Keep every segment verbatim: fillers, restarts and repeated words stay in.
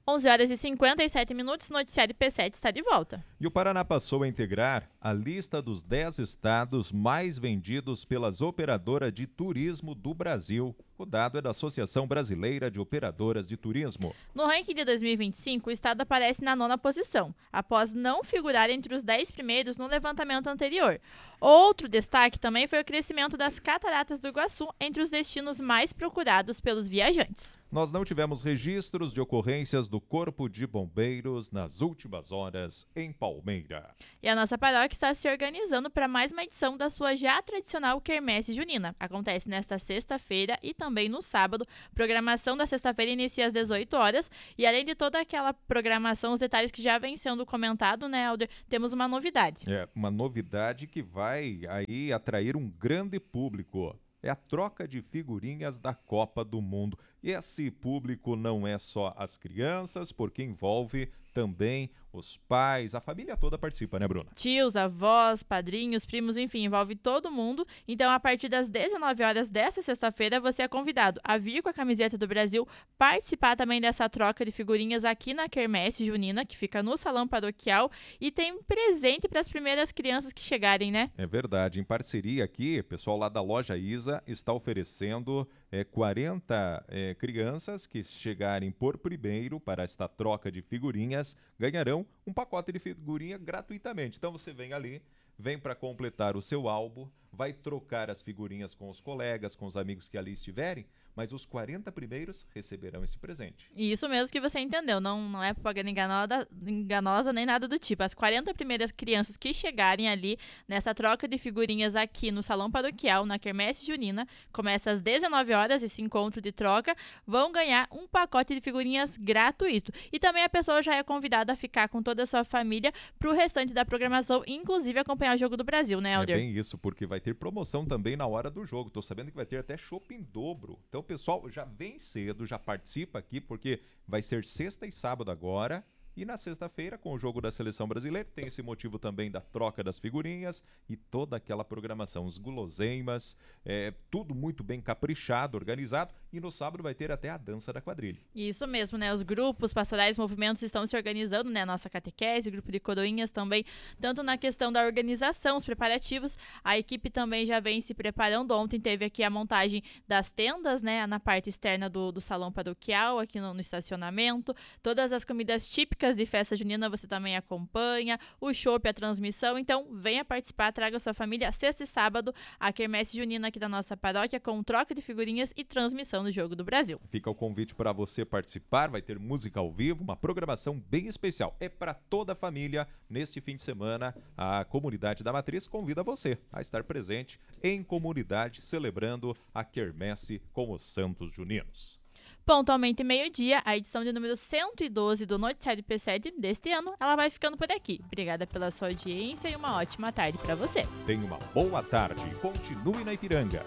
onze horas e cinquenta e sete minutos, noticiário P sete está de volta. E o Paraná passou a integrar a lista dos dez estados mais vendidos pelas operadoras de turismo do Brasil. O dado é da Associação Brasileira de Operadoras de Turismo. No ranking de dois mil e vinte e cinco, o estado aparece na nona posição, após não figurar entre os dez primeiros no levantamento anterior. Outro destaque também foi o crescimento das Cataratas do Iguaçu entre os destinos mais procurados pelos viajantes. Nós não tivemos registros de ocorrências do Corpo de Bombeiros nas últimas horas em Palmeira. E a nossa paróquia está se organizando para mais uma edição da sua já tradicional Quermesse Junina. Acontece nesta sexta-feira e também no sábado. Programação da sexta-feira inicia às dezoito horas. E além de toda aquela programação, os detalhes que já vem sendo comentado, né, Helder, temos uma novidade. É, uma novidade que vai aí atrair um grande público. É a troca de figurinhas da Copa do Mundo. E esse público não é só as crianças, porque envolve também os pais, a família toda participa, né, Bruna? Tios, avós, padrinhos, primos, enfim, envolve todo mundo. Então, a partir das dezenove horas desta sexta-feira, você é convidado a vir com a camiseta do Brasil, participar também dessa troca de figurinhas aqui na Quermesse Junina, que fica no Salão Paroquial, e tem presente para as primeiras crianças que chegarem, né? É verdade. Em parceria aqui, o pessoal lá da Loja Isa está oferecendo é, quarenta é, crianças que chegarem por primeiro para esta troca de figurinhas, ganharão um pacote de figurinha gratuitamente. Então você vem ali, vem para completar o seu álbum, vai trocar as figurinhas com os colegas, com os amigos que ali estiverem, mas os quarenta primeiros receberão esse presente. Isso mesmo que você entendeu, não, não é propaganda enganosa, enganosa nem nada do tipo. As quarenta primeiras crianças que chegarem ali nessa troca de figurinhas aqui no Salão Paroquial, na Quermesse Junina, começa às dezenove horas esse encontro de troca, vão ganhar um pacote de figurinhas gratuito. E também a pessoa já é convidada a ficar com toda a sua família pro restante da programação, inclusive acompanhar o Jogo do Brasil, né, Helder? É bem isso, porque vai ter promoção também na hora do jogo. Tô sabendo que vai ter até chopp em dobro. Então, pessoal, já vem cedo, já participa aqui, porque vai ser sexta e sábado agora. E na sexta-feira, com o jogo da Seleção Brasileira, tem esse motivo também da troca das figurinhas e toda aquela programação, os guloseimas, é, tudo muito bem caprichado, organizado. E no sábado vai ter até a dança da quadrilha. Isso mesmo, né? Os grupos, pastorais, movimentos estão se organizando, né? A nossa catequese, o grupo de coroinhas também, tanto na questão da organização, os preparativos. A equipe também já vem se preparando. Ontem teve aqui a montagem das tendas, né? Na parte externa do, do salão paroquial, aqui no, no estacionamento. Todas as comidas típicas de festa junina você também acompanha, o chopp, a transmissão. Então venha participar, traga sua família sexta e sábado, a Quermesse Junina aqui da nossa paróquia, com troca de figurinhas e transmissão do Jogo do Brasil. Fica o convite para você participar, vai ter música ao vivo, uma programação bem especial. É para toda a família. Neste fim de semana, a comunidade da Matriz convida você a estar presente em comunidade, celebrando a Quermesse com os Santos Juninos. Pontualmente meio-dia, a edição de número cento e doze do Noticiário P sete deste ano, ela vai ficando por aqui. Obrigada pela sua audiência e uma ótima tarde para você. Tenha uma boa tarde e continue na Ipiranga.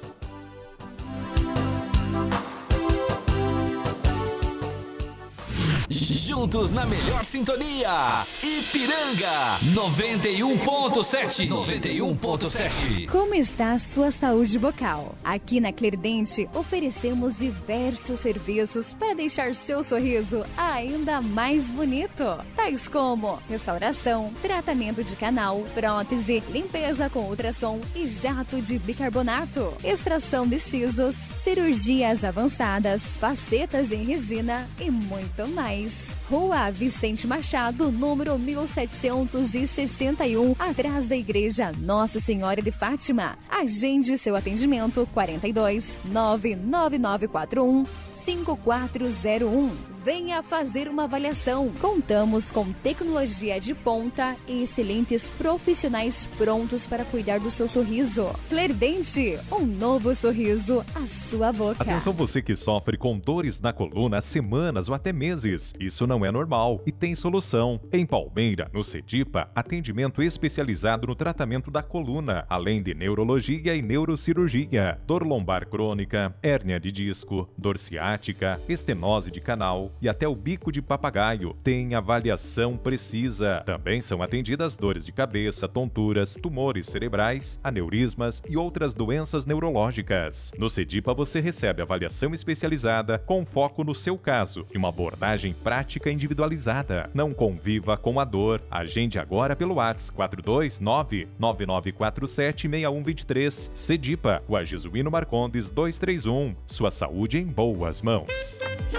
Juntos na melhor sintonia, Ipiranga noventa e um ponto sete. noventa e um ponto sete. Como está a sua saúde bucal? Aqui na Clerdente oferecemos diversos serviços para deixar seu sorriso ainda mais bonito, tais como restauração, tratamento de canal, prótese, limpeza com ultrassom e jato de bicarbonato, extração de sisos, cirurgias avançadas, facetas em resina e muito mais. Rua Vicente Machado, número mil setecentos e sessenta e um, atrás da Igreja Nossa Senhora de Fátima. Agende seu atendimento quarenta e dois, nove nove nove quatro um, cinco quatro zero um. Venha fazer uma avaliação. Contamos com tecnologia de ponta e excelentes profissionais prontos para cuidar do seu sorriso. Clerdente, um novo sorriso à sua boca. Atenção você que sofre com dores na coluna há semanas ou até meses. Isso não é normal e tem solução. Em Palmeira, no Cedipa, atendimento especializado no tratamento da coluna, além de neurologia e neurocirurgia, dor lombar crônica, hérnia de disco, dor ciática, estenose de canal, e até o bico de papagaio. Tem avaliação precisa. Também são atendidas dores de cabeça, tonturas, tumores cerebrais, aneurismas e outras doenças neurológicas. No Sedipa você recebe avaliação especializada com foco no seu caso e uma abordagem prática individualizada. Não conviva com a dor. Agende agora pelo WhatsApp quatro dois nove, nove nove quatro sete, seis um dois três. Sedipa, Rua Jesuíno Marcondes duzentos e trinta e um. Sua saúde em boas mãos.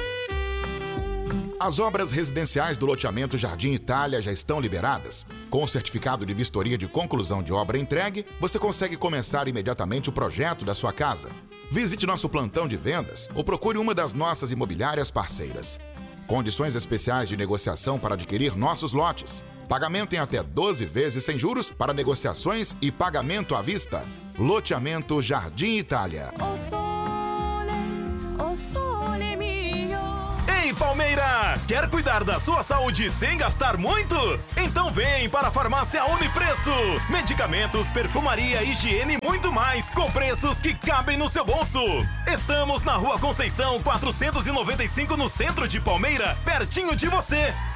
As obras residenciais do loteamento Jardim Itália já estão liberadas. Com o certificado de vistoria de conclusão de obra entregue, você consegue começar imediatamente o projeto da sua casa. Visite nosso plantão de vendas ou procure uma das nossas imobiliárias parceiras. Condições especiais de negociação para adquirir nossos lotes. Pagamento em até doze vezes sem juros para negociações e pagamento à vista. Loteamento Jardim Itália. O sole, o sole mio. Ei, Palmeira! Quer cuidar da sua saúde sem gastar muito? Então vem para a Farmácia Unipreço. Medicamentos, perfumaria, higiene e muito mais, com preços que cabem no seu bolso. Estamos na Rua Conceição quatrocentos e noventa e cinco, no centro de Palmeira, pertinho de você.